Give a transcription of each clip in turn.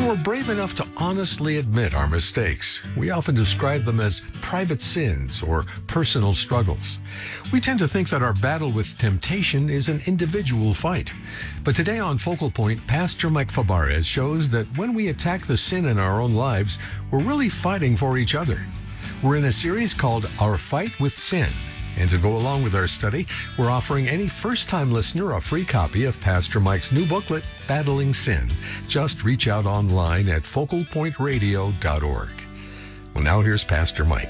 When we're brave enough to honestly admit our mistakes, we often describe them as private sins or personal struggles. We tend to think that our battle with temptation is an individual fight. But today on Focal Point, Pastor Mike Fabarez shows that when we attack the sin in our own lives, we're really fighting for each other. We're in a series called Our Fight with Sin. And to go along with our study, we're offering any first-time listener a free copy of Pastor Mike's new booklet, Battling Sin. Just reach out online at focalpointradio.org. Well, now here's Pastor Mike.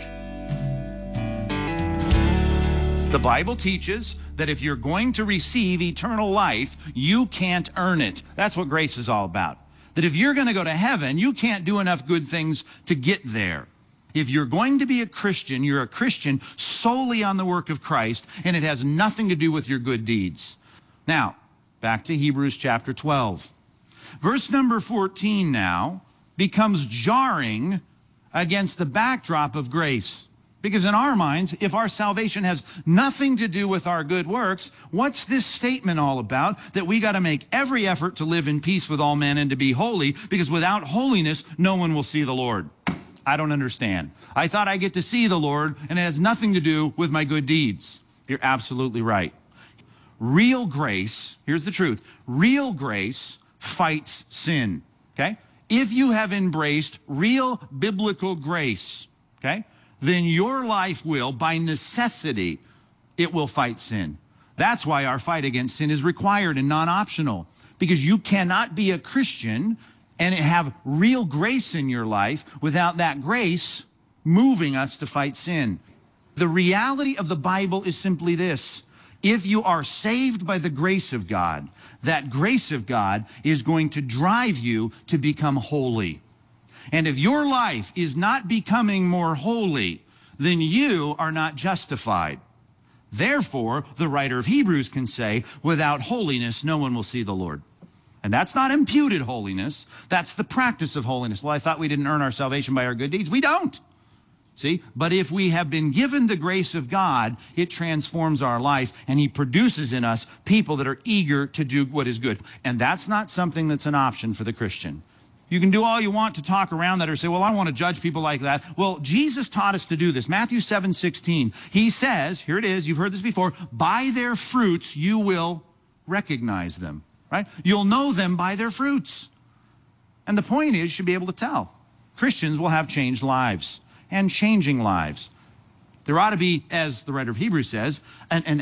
The Bible teaches that if you're going to receive eternal life, you can't earn it. That's what grace is all about. That if you're going to go to heaven, you can't do enough good things to get there. If you're going to be a Christian, you're a Christian solely on the work of Christ, and it has nothing to do with your good deeds. Now, back to Hebrews chapter 12. Verse number 14 now becomes jarring against the backdrop of grace. Because in our minds, if our salvation has nothing to do with our good works, what's this statement all about? That we got to make every effort to live in peace with all men and to be holy, because without holiness, no one will see the Lord. I don't understand. I thought I get to see the Lord, and it has nothing to do with my good deeds. You're absolutely right. Real grace, here's the truth, real grace fights sin, okay? If you have embraced real biblical grace, okay, then your life will, by necessity, it will fight sin. That's why our fight against sin is required and non-optional, because you cannot be a Christian and have real grace in your life without that grace moving us to fight sin. The reality of the Bible is simply this. If you are saved by the grace of God, that grace of God is going to drive you to become holy. And if your life is not becoming more holy, then you are not justified. Therefore, the writer of Hebrews can say, without holiness, no one will see the Lord. And that's not imputed holiness. That's the practice of holiness. Well, I thought we didn't earn our salvation by our good deeds. We don't. See? But if we have been given the grace of God, it transforms our life, and He produces in us people that are eager to do what is good. And that's not something that's an option for the Christian. You can do all you want to talk around that or say, well, I don't want to judge people like that. Well, Jesus taught us to do this. Matthew 7:16. He says, here it is, you've heard this before, by their fruits you will recognize them. Right? You'll know them by their fruits. And the point is, you should be able to tell. Christians will have changed lives and changing lives. There ought to be, as the writer of Hebrews says, an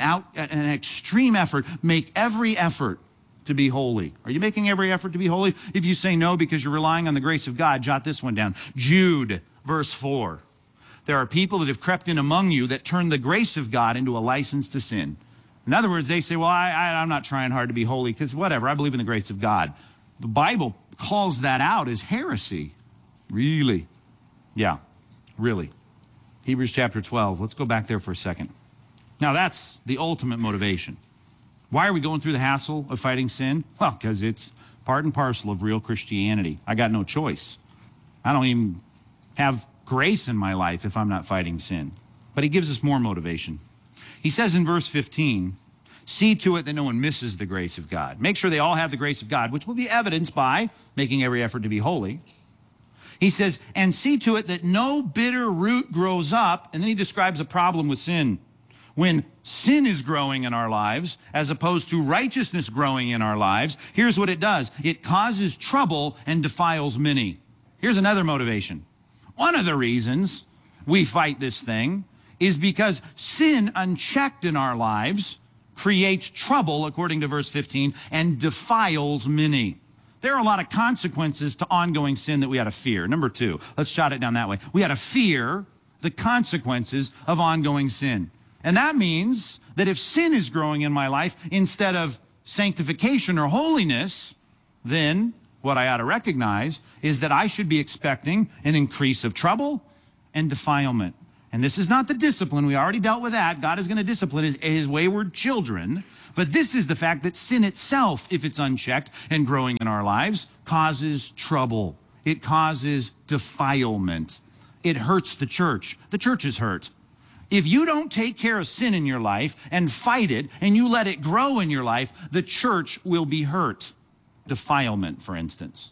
extreme effort. Make every effort to be holy. Are you making every effort to be holy? If you say no because you're relying on the grace of God, jot this one down. Jude, verse 4. There are people that have crept in among you that turn the grace of God into a license to sin. In other words, they say, well, I'm not trying hard to be holy because whatever, I believe in the grace of God. The Bible calls that out as heresy. Really? Yeah, really. Hebrews chapter 12. Let's go back there for a second. Now, that's the ultimate motivation. Why are we going through the hassle of fighting sin? Well, because it's part and parcel of real Christianity. I got no choice. I don't even have grace in my life if I'm not fighting sin. But he gives us more motivation. He says in verse 15, see to it that no one misses the grace of God. Make sure they all have the grace of God, which will be evidenced by making every effort to be holy. He says, and see to it that no bitter root grows up. And then he describes a problem with sin. When sin is growing in our lives, as opposed to righteousness growing in our lives, here's what it does. It causes trouble and defiles many. Here's another motivation. One of the reasons we fight this thing is because sin unchecked in our lives creates trouble, according to verse 15, and defiles many. There are a lot of consequences to ongoing sin that we ought to fear. Number 2, let's jot it down that way. We ought to fear the consequences of ongoing sin. And that means that if sin is growing in my life instead of sanctification or holiness, then what I ought to recognize is that I should be expecting an increase of trouble and defilement. And this is not the discipline. We already dealt with that. God is going to discipline his wayward children. But this is the fact that sin itself, if it's unchecked and growing in our lives, causes trouble. It causes defilement. It hurts the church. The church is hurt. If you don't take care of sin in your life and fight it, and you let it grow in your life, the church will be hurt. Defilement, for instance.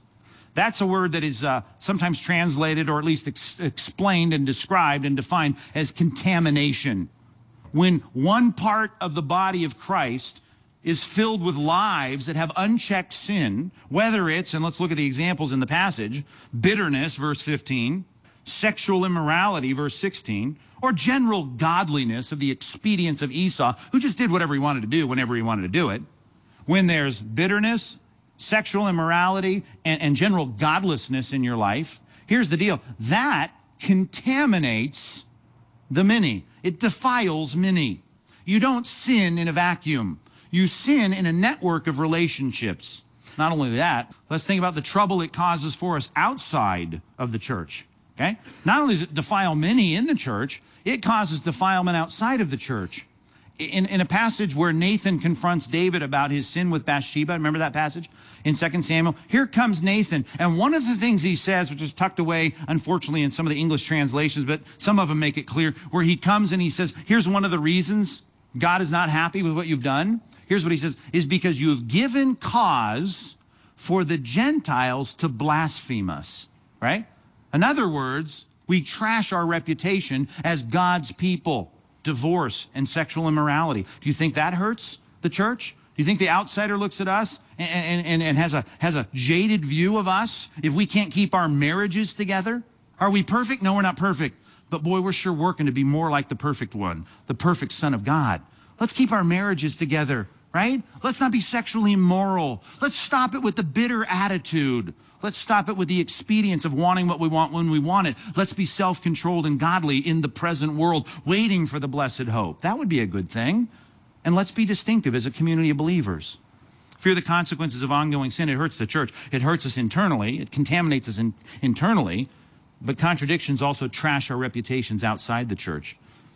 That's a word that is sometimes translated or at least explained and described and defined as contamination. When one part of the body of Christ is filled with lives that have unchecked sin, whether it's, and let's look at the examples in the passage, bitterness, verse 15, sexual immorality, verse 16, or general godliness of the expedience of Esau, who just did whatever he wanted to do whenever he wanted to do it. When there's bitterness, sexual immorality, and general godlessness in your life, here's the deal. That contaminates the many. It defiles many. You don't sin in a vacuum. You sin in a network of relationships. Not only that, let's think about the trouble it causes for us outside of the church. Okay? Not only does it defile many in the church, it causes defilement outside of the church. In a passage where Nathan confronts David about his sin with Bathsheba, remember that passage in 2 Samuel? Here comes Nathan, and one of the things he says, which is tucked away, unfortunately, in some of the English translations, but some of them make it clear, where he comes and he says, here's one of the reasons God is not happy with what you've done. Here's what he says, is because you have given cause for the Gentiles to blaspheme us, right? In other words, we trash our reputation as God's people. Divorce and sexual immorality. Do you think that hurts the church? Do you think the outsider looks at us and has a jaded view of us if we can't keep our marriages together? Are we perfect? No, we're not perfect. But boy, we're sure working to be more like the perfect one, the perfect Son of God. Let's keep our marriages together, right? Let's not be sexually immoral. Let's stop it with the bitter attitude. Let's stop it with the expedience of wanting what we want when we want it. Let's be self-controlled and godly in the present world, waiting for the blessed hope. That would be a good thing. And let's be distinctive as a community of believers. Fear the consequences of ongoing sin. It hurts the church. It hurts us internally. It contaminates us internally. But contradictions also trash our reputations outside the church.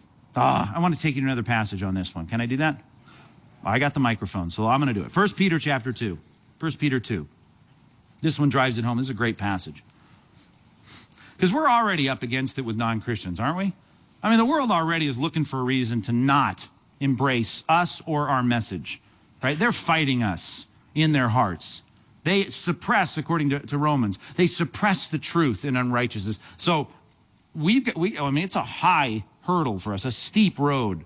I want to take you to another passage on this one. Can I do that? I got the microphone, so I'm going to do it. 1 Peter chapter 2. 1 Peter 2. This one drives it home. This is a great passage. Because we're already up against it with non-Christians, aren't we? I mean, the world already is looking for a reason to not embrace us or our message, right? They're fighting us in their hearts. They suppress, according to Romans, they suppress the truth in unrighteousness. So it's a high hurdle for us, a steep road.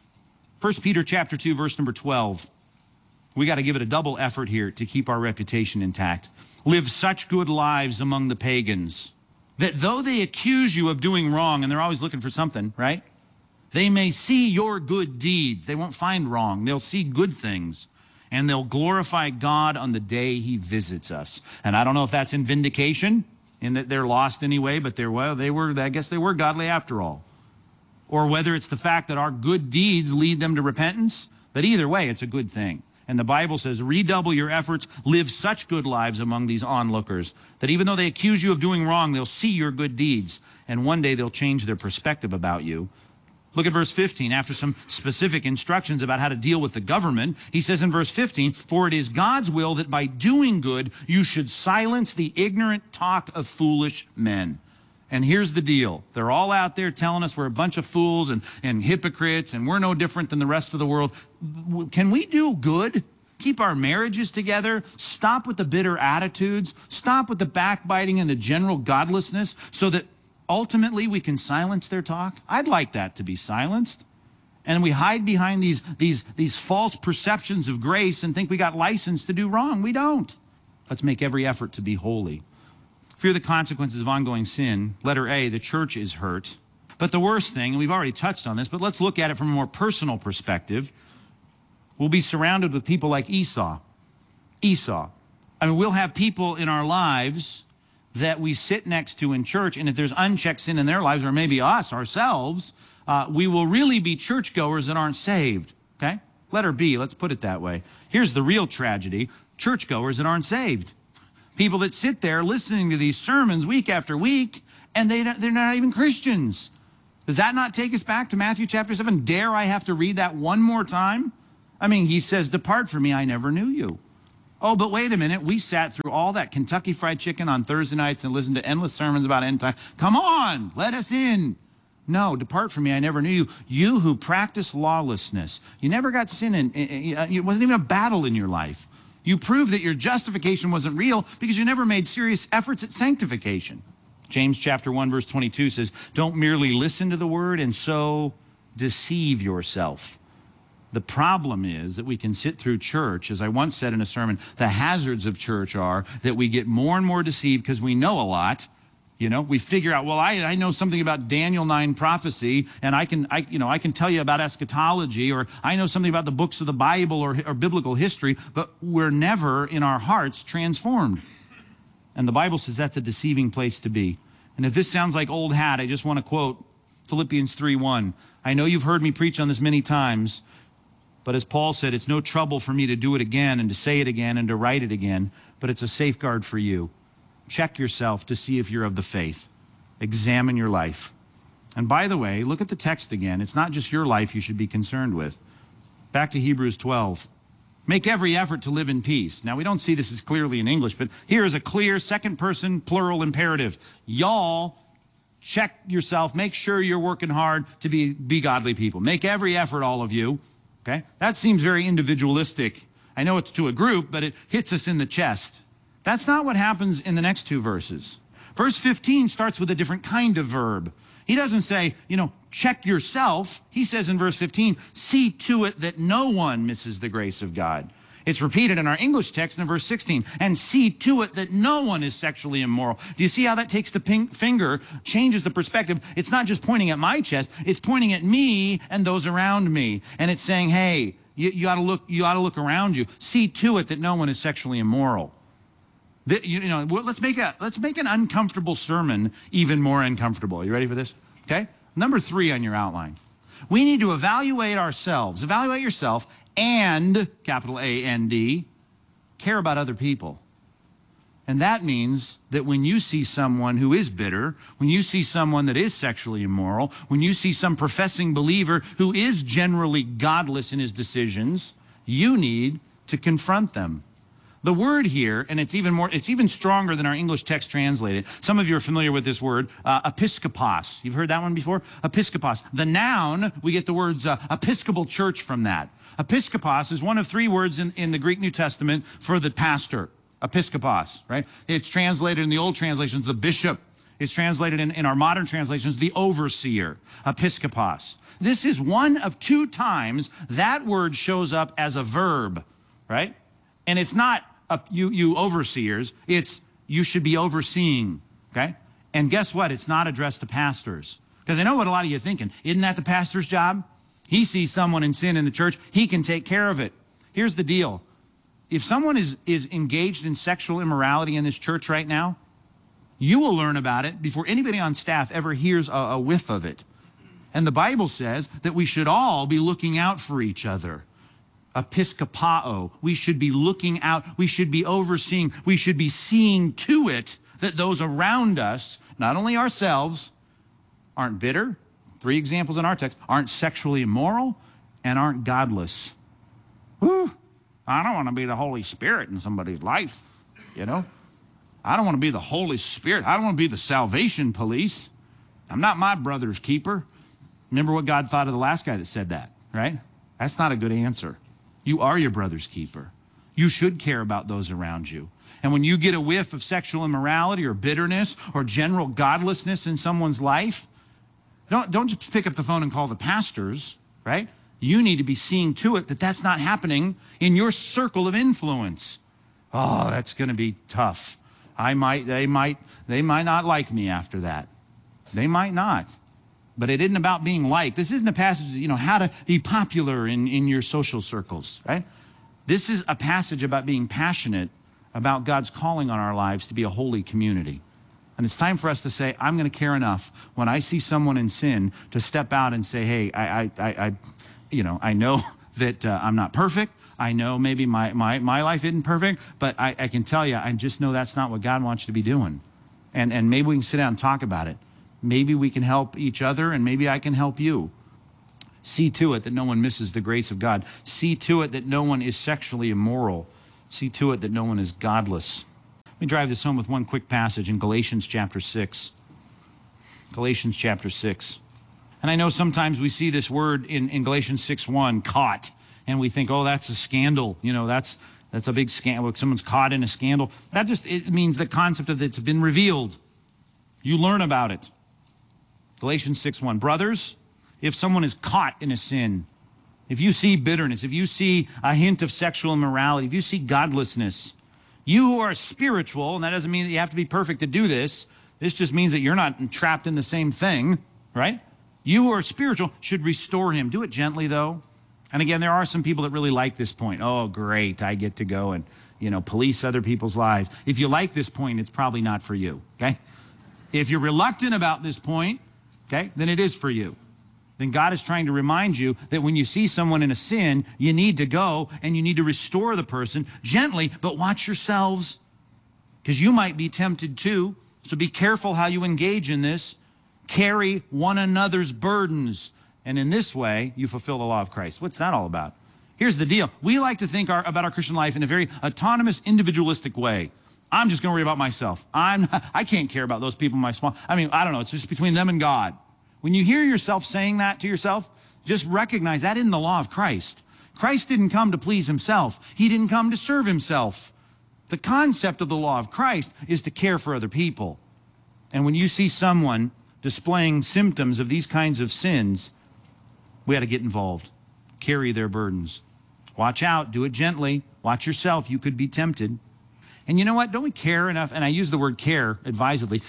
1 Peter chapter 2, verse number 12. We got to give it a double effort here to keep our reputation intact. Live such good lives among the pagans that though they accuse you of doing wrong, and they're always looking for something, right? They may see your good deeds. They won't find wrong. They'll see good things, and they'll glorify God on the day he visits us. And I don't know if that's in vindication, in that they're lost anyway, but I guess they were godly after all. Or whether it's the fact that our good deeds lead them to repentance, but either way, it's a good thing. And the Bible says, redouble your efforts, live such good lives among these onlookers, that even though they accuse you of doing wrong, they'll see your good deeds, and one day they'll change their perspective about you. Look at verse 15. After some specific instructions about how to deal with the government, he says in verse 15, for it is God's will that by doing good, you should silence the ignorant talk of foolish men. And here's the deal. They're all out there telling us we're a bunch of fools and hypocrites and we're no different than the rest of the world. Can we do good? Keep our marriages together? Stop with the bitter attitudes? Stop with the backbiting and the general godlessness so that ultimately we can silence their talk? I'd like that to be silenced. And we hide behind these false perceptions of grace and think we got license to do wrong. We don't. Let's make every effort to be holy. Fear the consequences of ongoing sin. Letter A, the church is hurt. But the worst thing, and we've already touched on this, but let's look at it from a more personal perspective. We'll be surrounded with people like Esau. Esau. I mean, we'll have people in our lives that we sit next to in church, and if there's unchecked sin in their lives, or maybe us, ourselves, we will really be churchgoers that aren't saved, okay? Letter B, let's put it that way. Here's the real tragedy. Churchgoers that aren't saved. People that sit there listening to these sermons week after week, and they're not even Christians. Does that not take us back to Matthew chapter 7? Dare I have to read that one more time? I mean, he says, depart from me, I never knew you. Oh, but wait a minute. We sat through all that Kentucky Fried Chicken on Thursday nights and listened to endless sermons about end time. Come on, let us in. No, depart from me, I never knew you. You who practice lawlessness. You never got sin in. It wasn't even a battle in your life. You prove that your justification wasn't real because you never made serious efforts at sanctification. James chapter 1, verse 22 says, don't merely listen to the word and so deceive yourself. The problem is that we can sit through church, as I once said in a sermon, the hazards of church are that we get more and more deceived because we know a lot. You know, we figure out, well, I know something about Daniel 9 prophecy, and I can tell you about eschatology, or I know something about the books of the Bible or biblical history, but we're never in our hearts transformed. And the Bible says that's a deceiving place to be. And if this sounds like old hat, I just want to quote Philippians 3:1. I know you've heard me preach on this many times, but as Paul said, it's no trouble for me to do it again and to say it again and to write it again, but it's a safeguard for you. Check yourself to see if you're of the faith. Examine your life. And by the way, look at the text again. It's not just your life you should be concerned with. Back to Hebrews 12. Make every effort to live in peace. Now, we don't see this as clearly in English, but here is a clear second-person plural imperative. Y'all, check yourself. Make sure you're working hard to be godly people. Make every effort, all of you. Okay? That seems very individualistic. I know it's to a group, but it hits us in the chest. That's not what happens in the next two verses. Verse 15 starts with a different kind of verb. He doesn't say, check yourself. He says in verse 15, see to it that no one misses the grace of God. It's repeated in our English text in verse 16, and see to it that no one is sexually immoral. Do you see how that takes the finger, changes the perspective? It's not just pointing at my chest, it's pointing at me and those around me. And it's saying, hey, you ought to look around you. See to it that no one is sexually immoral. Let's make an uncomfortable sermon even more uncomfortable. You ready for this? Okay? Number 3 on your outline. We need to evaluate ourselves. Evaluate yourself and, capital A-N-D, care about other people. And that means that when you see someone who is bitter, when you see someone that is sexually immoral, when you see some professing believer who is generally godless in his decisions, you need to confront them. The word here, and it's even stronger than our English text translated. Some of you are familiar with this word, episkopos. You've heard that one before? Episkopos. The noun, we get the words Episcopal church from that. Episkopos is one of 3 words in the Greek New Testament for the pastor. Episkopos, right? It's translated in the old translations, the bishop. It's translated in our modern translations, the overseer, episkopos. This is one of 2 times that word shows up as a verb, right? And it's not you overseers, it's you should be overseeing, okay? And guess what? It's not addressed to pastors. Because I know what a lot of you are thinking. Isn't that the pastor's job? He sees someone in sin in the church, he can take care of it. Here's the deal. If someone is engaged in sexual immorality in this church right now, you will learn about it before anybody on staff ever hears a whiff of it. And the Bible says that we should all be looking out for each other. Episkopao. We should be looking out. We should be overseeing. We should be seeing to it that those around us, not only ourselves, aren't bitter. 3 examples in our text, aren't sexually immoral and aren't godless. Whew. I don't want to be the Holy Spirit in somebody's life, I don't want to be the Holy Spirit. I don't want to be the salvation police. I'm not my brother's keeper. Remember what God thought of the last guy that said that, right? That's not a good answer. You are your brother's keeper. You should care about those around you. And when you get a whiff of sexual immorality or bitterness or general godlessness in someone's life, don't just pick up the phone and call the pastors, right? You need to be seeing to it that that's not happening in your circle of influence. Oh, that's going to be tough. They might not like me after that. They might not. But it isn't about being liked. This isn't a passage, how to be popular in your social circles, right? This is a passage about being passionate about God's calling on our lives to be a holy community. And it's time for us to say, I'm going to care enough when I see someone in sin to step out and say, hey, I know that I'm not perfect. I know maybe my life isn't perfect, but I can tell you, I just know that's not what God wants you to be doing. And maybe we can sit down and talk about it. Maybe we can help each other, and maybe I can help you. See to it that no one misses the grace of God. See to it that no one is sexually immoral. See to it that no one is godless. Let me drive this home with one quick passage in Galatians chapter 6. Galatians chapter 6. And I know sometimes we see this word in Galatians 6:1, caught, and we think, oh, that's a scandal. That's a big scandal. Someone's caught in a scandal. It means the concept of it's been revealed. You learn about it. Galatians 6:1. Brothers, if someone is caught in a sin, if you see bitterness, if you see a hint of sexual immorality, if you see godlessness, you who are spiritual, and that doesn't mean that you have to be perfect to do this. This just means that you're not trapped in the same thing, right? You who are spiritual should restore him. Do it gently, though. And again, there are some people that really like this point. Oh, great, I get to go and, police other people's lives. If you like this point, it's probably not for you, okay? If you're reluctant about this point, okay, then it is for you. Then God is trying to remind you that when you see someone in a sin, you need to go and you need to restore the person gently, but watch yourselves, because you might be tempted too. So be careful how you engage in this. Carry one another's burdens. And in this way, you fulfill the law of Christ. What's that all about? Here's the deal. We like to think about our Christian life in a very autonomous, individualistic way. I'm just going to worry about myself. I can't care about those people in my I don't know. It's just between them and God. When you hear yourself saying that to yourself, just recognize that isn't the law of Christ. Christ didn't come to please himself. He didn't come to serve himself. The concept of the law of Christ is to care for other people. And when you see someone displaying symptoms of these kinds of sins, we got to get involved. Carry their burdens. Watch out. Do it gently. Watch yourself. You could be tempted. And you know what? Don't we care enough? And I use the word care advisedly.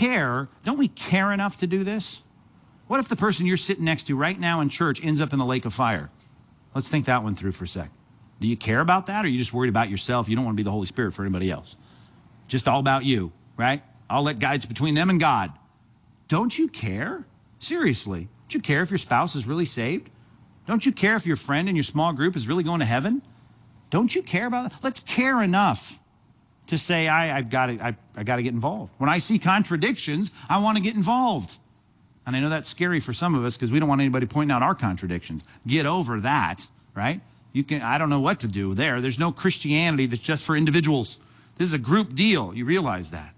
Don't we care enough to do this? What if the person you're sitting next to right now in church ends up in the lake of fire? Let's think that one through for a sec. Do you care about that, or are you just worried about yourself? You don't want to be the Holy Spirit for anybody else. Just all about you, right? I'll let guides between them and God. Don't you care? Seriously. Don't you care if your spouse is really saved? Don't you care if your friend in your small group is really going to heaven? Don't you care about that? Let's care enough to say, I've got to get involved. When I see contradictions, I want to get involved. And I know that's scary for some of us because we don't want anybody pointing out our contradictions. Get over that, right? I don't know what to do there. There's no Christianity that's just for individuals. This is a group deal. You realize that.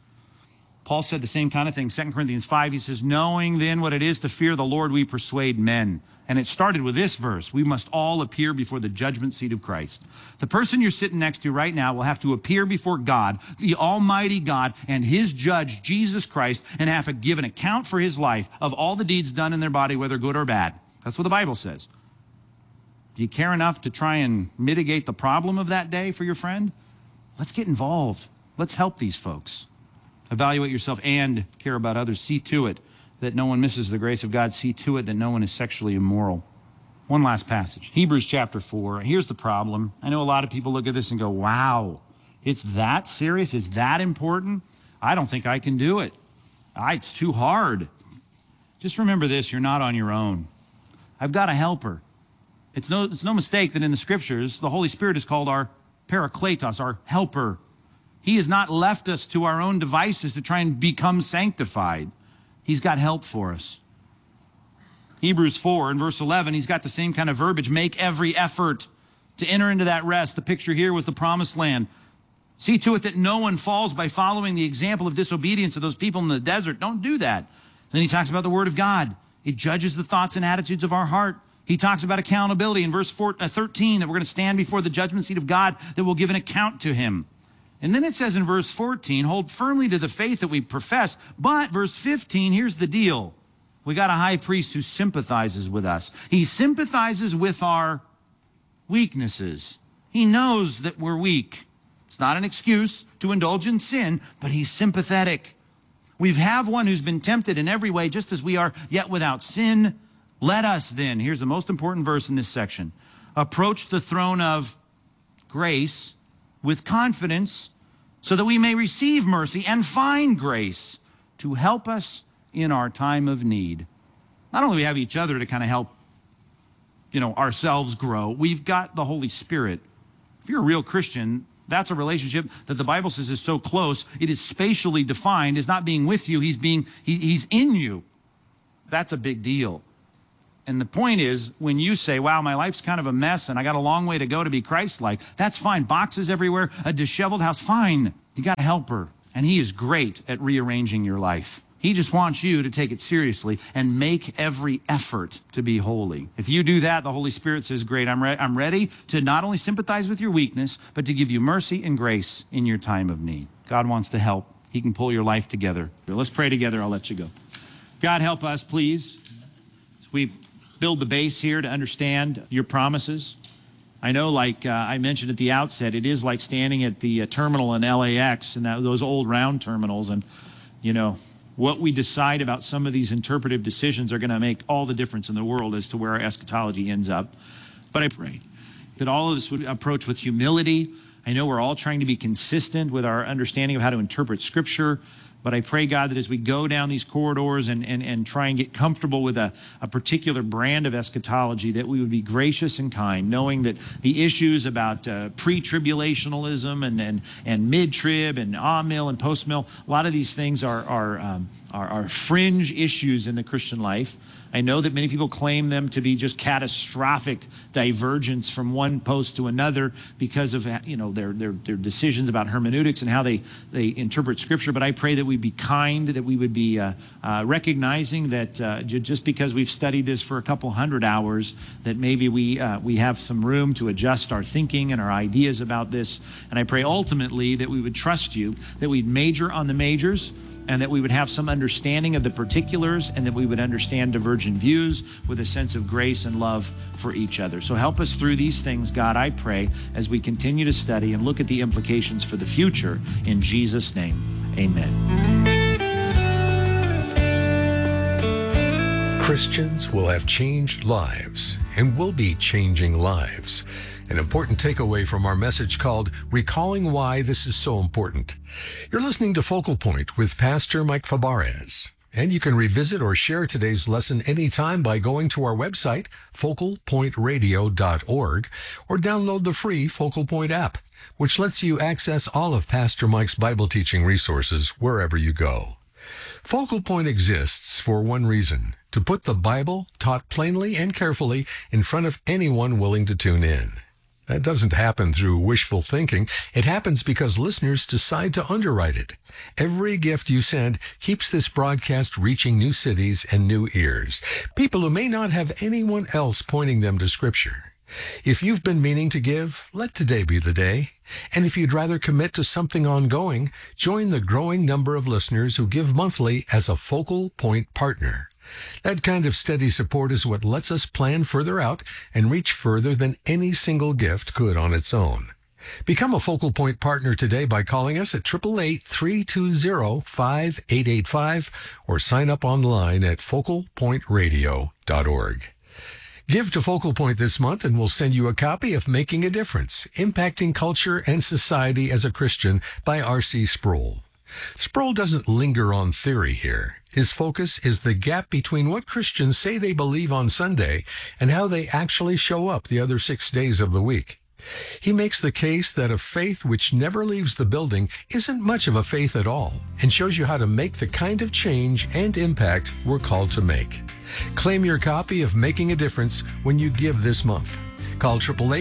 Paul said the same kind of thing. 2 Corinthians 5, he says, knowing then what it is to fear the Lord, we persuade men. And it started with this verse. We must all appear before the judgment seat of Christ. The person you're sitting next to right now will have to appear before God, the Almighty God, and his judge, Jesus Christ, and have to give an account for his life of all the deeds done in their body, whether good or bad. That's what the Bible says. Do you care enough to try and mitigate the problem of that day for your friend? Let's get involved. Let's help these folks. Evaluate yourself and care about others. See to it that no one misses the grace of God. See to it that no one is sexually immoral. One last passage. Hebrews chapter 4. Here's the problem. I know a lot of people look at this and go, wow, it's that serious? It's that important? I don't think I can do it. It's too hard. Just remember this, you're not on your own. I've got a helper. It's no mistake that in the scriptures, the Holy Spirit is called our Parakletos, our helper. He has not left us to our own devices to try and become sanctified. He's got help for us. Hebrews 4 and verse 11, he's got the same kind of verbiage. Make every effort to enter into that rest. The picture here was the promised land. See to it that no one falls by following the example of disobedience of those people in the desert. Don't do that. Then he talks about the word of God. It judges the thoughts and attitudes of our heart. He talks about accountability in verse 13, that we're going to stand before the judgment seat of God, that we'll give an account to him. And then it says in verse 14, hold firmly to the faith that we profess. But verse 15, here's the deal. We got a high priest who sympathizes with us. He sympathizes with our weaknesses. He knows that we're weak. It's not an excuse to indulge in sin, but he's sympathetic. We have one who's been tempted in every way, just as we are, yet without sin. Let us then, here's the most important verse in this section, approach the throne of grace with confidence so that we may receive mercy and find grace to help us in our time of need. Not only do we have each other to kind of help, ourselves grow, we've got the Holy Spirit. If you're a real Christian, that's a relationship that the Bible says is so close, it is spatially defined as not being with you, he's in you. That's a big deal. And the point is, when you say, wow, my life's kind of a mess and I got a long way to go to be Christ-like, that's fine. Boxes everywhere, a disheveled house, fine. You got a helper, and he is great at rearranging your life. He just wants you to take it seriously and make every effort to be holy. If you do that, the Holy Spirit says, great, I'm ready to not only sympathize with your weakness, but to give you mercy and grace in your time of need. God wants to help. He can pull your life together. Let's pray together. I'll let you go. God, help us, please. As we build the base here to understand your promises. I know, like I mentioned at the outset, it is like standing at the terminal in LAX and those old round terminals, and, you know, what we decide about some of these interpretive decisions are going to make all the difference in the world as to where our eschatology ends up. But I pray that all of this would approach with humility. I know we're all trying to be consistent with our understanding of how to interpret Scripture, but I pray, God, that as we go down these corridors and try and get comfortable with a particular brand of eschatology, that we would be gracious and kind, knowing that the issues about pre-tribulationalism and mid-trib and amil and post-mill, a lot of these things are fringe issues in the Christian life. I know that many people claim them to be just catastrophic divergence from one post to another because of, you know, their decisions about hermeneutics and how they interpret Scripture. But I pray that we'd be kind, that we would be recognizing that just because we've studied this for a couple hundred hours, that maybe we have some room to adjust our thinking and our ideas about this. And I pray ultimately that we would trust you, that we'd major on the majors, and that we would have some understanding of the particulars, and that we would understand divergent views with a sense of grace and love for each other. So help us through these things, God, I pray, as we continue to study and look at the implications for the future. In Jesus' name, amen. Christians will have changed lives and will be changing lives. An important takeaway from our message called Recalling Why This Is So Important. You're listening to Focal Point with Pastor Mike Fabarez. And you can revisit or share today's lesson anytime by going to our website, focalpointradio.org, or download the free Focal Point app, which lets you access all of Pastor Mike's Bible teaching resources wherever you go. Focal Point exists for one reason: to put the Bible, taught plainly and carefully, in front of anyone willing to tune in. That doesn't happen through wishful thinking. It happens because listeners decide to underwrite it. Every gift you send keeps this broadcast reaching new cities and new ears, people who may not have anyone else pointing them to Scripture. If you've been meaning to give, let today be the day. And if you'd rather commit to something ongoing, join the growing number of listeners who give monthly as a Focal Point partner. That kind of steady support is what lets us plan further out and reach further than any single gift could on its own. Become a Focal Point partner today by calling us at 888-320-5885 or sign up online at focalpointradio.org. Give to Focal Point this month and we'll send you a copy of Making a Difference, Impacting Culture and Society as a Christian by R.C. Sproul. Sproul doesn't linger on theory here. His focus is the gap between what Christians say they believe on Sunday and how they actually show up the other 6 days of the week. He makes the case that a faith which never leaves the building isn't much of a faith at all, and shows you how to make the kind of change and impact we're called to make. Claim your copy of Making a Difference when you give this month. Call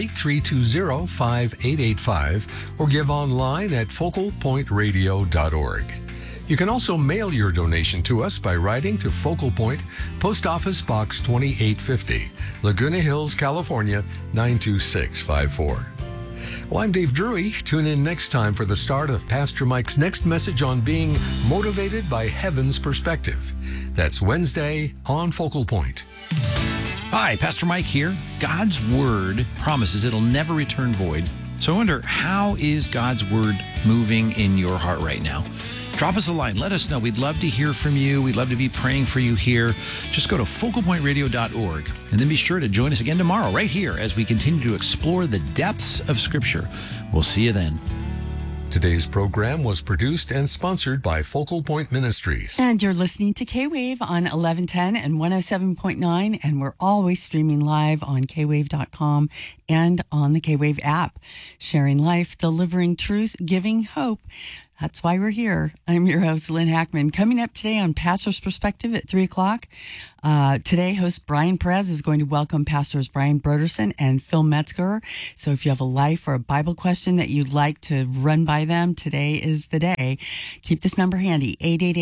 888-320-5885 or give online at focalpointradio.org. You can also mail your donation to us by writing to Focal Point, Post Office Box 2850, Laguna Hills, California, 92654. Well, I'm Dave Drury. Tune in next time for the start of Pastor Mike's next message on being motivated by heaven's perspective. That's Wednesday on Focal Point. Hi, Pastor Mike here. God's Word promises it'll never return void. So I wonder, how is God's Word moving in your heart right now? Drop us a line. Let us know. We'd love to hear from you. We'd love to be praying for you here. Just go to focalpointradio.org and then be sure to join us again tomorrow right here as we continue to explore the depths of Scripture. We'll see you then. Today's program was produced and sponsored by Focal Point Ministries. And you're listening to K-Wave on 1110 and 107.9, and we're always streaming live on kwave.com and on the K-Wave app. Sharing life, delivering truth, giving hope. That's why we're here. I'm your host, Lynn Hackman. Coming up today on Pastor's Perspective at 3 o'clock. Today, host Brian Perez is going to welcome Pastors Brian Broderson and Phil Metzger. So if you have a life or a Bible question that you'd like to run by them, today is the day. Keep this number handy,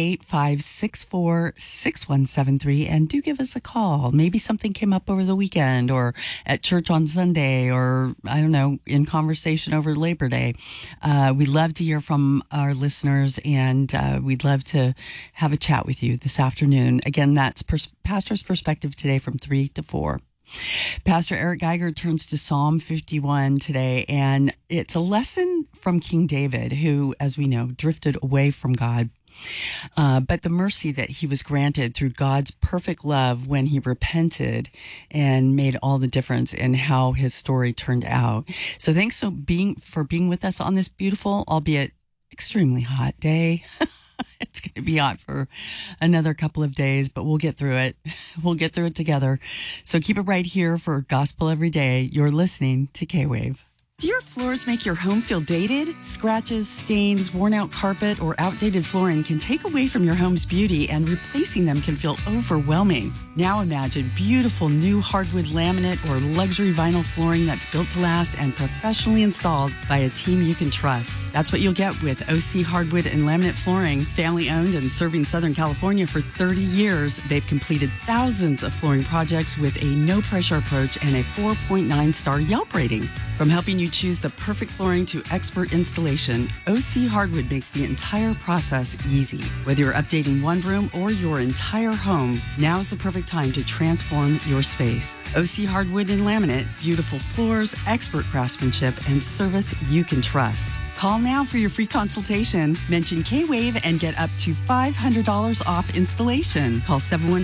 888-564-6173, and do give us a call. Maybe something came up over the weekend or at church on Sunday or, I don't know, in conversation over Labor Day. We'd love to hear from our listeners, and we'd love to have a chat with you this afternoon. Again, that's Pastor's Perspective today from 3 to 4. Pastor Eric Geiger turns to Psalm 51 today, and it's a lesson from King David, who, as we know, drifted away from God. But the mercy that he was granted through God's perfect love when he repented and made all the difference in how his story turned out. So thanks for being with us on this beautiful, albeit extremely hot day. It's going to be hot for another couple of days, but we'll get through it. We'll get through it together. So keep it right here for Gospel Every Day. You're listening to K-Wave. Do your floors make your home feel dated? Scratches, stains, worn out carpet, or outdated flooring can take away from your home's beauty, and replacing them can feel overwhelming. Now imagine beautiful new hardwood laminate or luxury vinyl flooring that's built to last and professionally installed by a team you can trust. That's what you'll get with OC Hardwood and Laminate Flooring. Family owned and serving Southern California for 30 years, they've completed thousands of flooring projects with a no-pressure approach and a 4.9-star Yelp rating. From helping you choose the perfect flooring to expert installation, OC Hardwood makes the entire process easy. Whether you're updating one room or your entire home, now's the perfect time to transform your space. OC Hardwood and Laminate, beautiful floors, expert craftsmanship, and service you can trust. Call now for your free consultation. Mention K-Wave and get up to $500 off installation. Call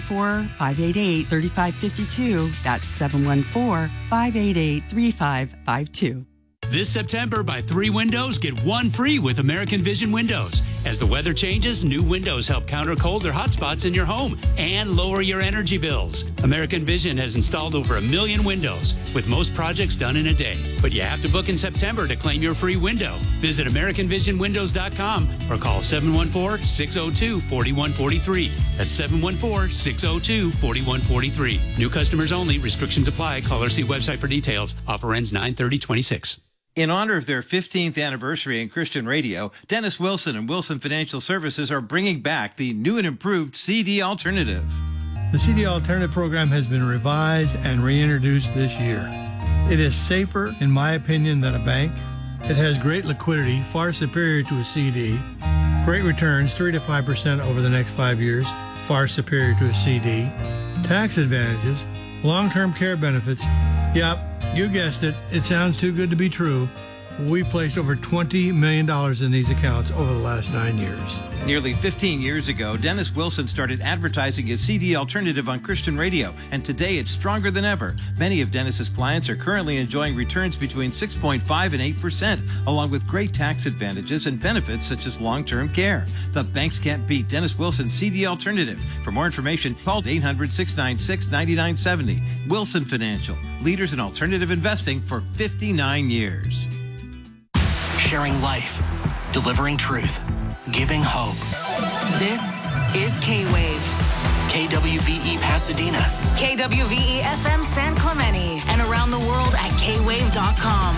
714-588-3552. That's 714-588-3552. This September, buy 3 windows, get 1 free with American Vision Windows. As the weather changes, new windows help counter cold or hot spots in your home and lower your energy bills. American Vision has installed over 1 million windows, with most projects done in a day. But you have to book in September to claim your free window. Visit AmericanVisionWindows.com or call 714-602-4143. That's 714-602-4143. New customers only. Restrictions apply. Call or see website for details. Offer ends 9/30/26. In honor of their 15th anniversary in Christian radio, Dennis Wilson and Wilson Financial Services are bringing back the new and improved CD Alternative. The CD Alternative program has been revised and reintroduced this year. It is safer, in my opinion, than a bank. It has great liquidity, far superior to a CD. Great returns, 3 to 5% over the next 5 years, far superior to a CD. Tax advantages, long-term care benefits. Yep, you guessed it. It sounds too good to be true. We've placed over $20 million in these accounts over the last 9 years. Nearly 15 years ago, Dennis Wilson started advertising his CD Alternative on Christian radio, and today it's stronger than ever. Many of Dennis's clients are currently enjoying returns between 6.5 and 8%, along with great tax advantages and benefits such as long-term care. The banks can't beat Dennis Wilson's CD Alternative. For more information, call 800-696-9970. Wilson Financial, leaders in alternative investing for 59 years. Sharing life, delivering truth, giving hope. This is K-Wave. KWVE Pasadena. KWVE FM San Clemente. And around the world at kwave.com.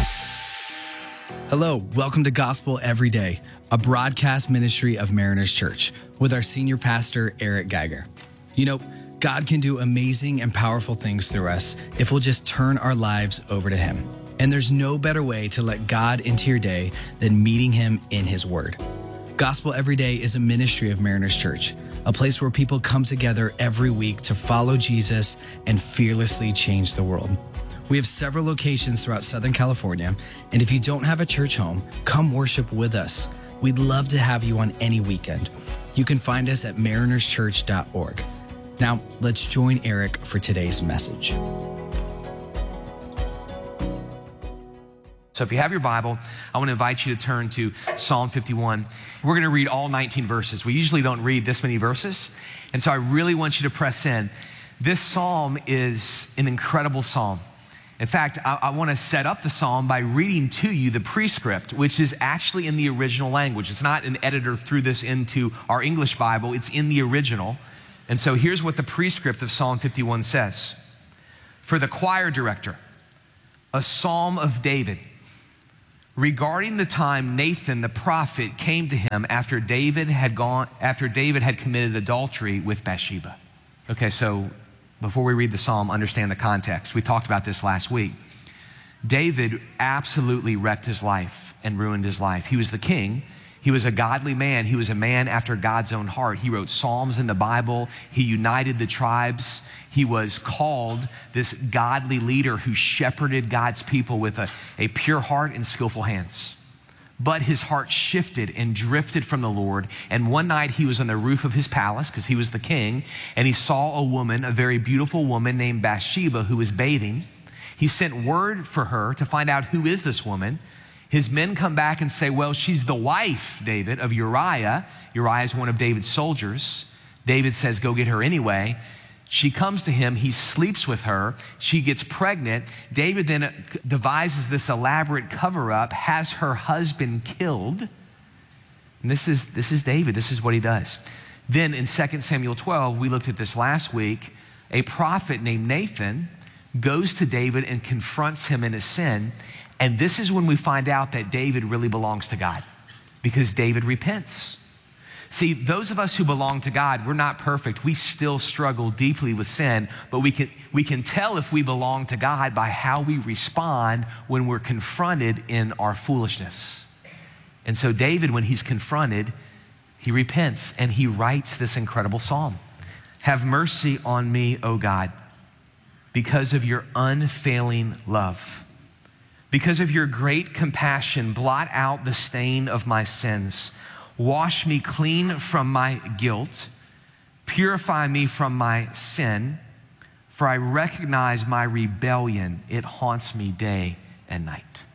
Hello, welcome to Gospel Every Day, a broadcast ministry of Mariners Church with our senior pastor, Eric Geiger. You know, God can do amazing and powerful things through us if we'll just turn our lives over to Him. And there's no better way to let God into your day than meeting Him in His Word. Gospel Every Day is a ministry of Mariners Church, a place where people come together every week to follow Jesus and fearlessly change the world. We have several locations throughout Southern California, and if you don't have a church home, come worship with us. We'd love to have you on any weekend. You can find us at marinerschurch.org. Now, let's join Eric for today's message. So if you have your Bible, I want to invite you to turn to Psalm 51. We're going to read all 19 verses. We usually don't read this many verses, and so I really want you to press in. This psalm is an incredible psalm. In fact, I want to set up the psalm by reading to you the prescript, which is actually in the original language. It's not an editor threw this into our English Bible. It's in the original. And so here's what the prescript of Psalm 51 says. For the choir director, a psalm of David, regarding the time Nathan the prophet came to him after David had committed adultery with Bathsheba. Okay, so before we read the psalm, understand the context. We talked about this last week. David absolutely wrecked his life and ruined his life. He was the king. He was a godly man. He was a man after God's own heart. He wrote psalms in the Bible. He united the tribes. He was called this godly leader who shepherded God's people with a pure heart and skillful hands. But his heart shifted and drifted from the Lord. And one night he was on the roof of his palace because he was the king. And he saw a woman, a very beautiful woman named Bathsheba, who was bathing. He sent word for her to find out who is this woman. His men come back and say, well, she's the wife, David, of Uriah. Uriah is one of David's soldiers. David says, go get her anyway. She comes to him, he sleeps with her, she gets pregnant. David then devises this elaborate cover-up, has her husband killed. And this is David, this is what he does. Then in 2 Samuel 12, we looked at this last week, a prophet named Nathan goes to David and confronts him in his sin. And this is when we find out that David really belongs to God, because David repents. See, those of us who belong to God, we're not perfect. We still struggle deeply with sin, but we can tell if we belong to God by how we respond when we're confronted in our foolishness. And so David, when he's confronted, he repents and he writes this incredible psalm. Have mercy on me, O God, because of your unfailing love. Because of your great compassion, blot out the stain of my sins. Wash me clean from my guilt. Purify me from my sin. For I recognize my rebellion. It haunts me day and night.